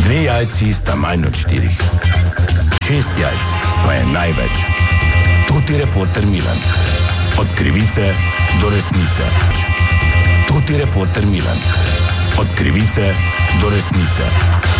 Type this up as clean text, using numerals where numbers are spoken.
2 jajci sta manj od 4. 6 jajc pa je največ. Toti reporter Milan. Od krivice do resnice. Toti reporter Milan. Od krivice do resnice.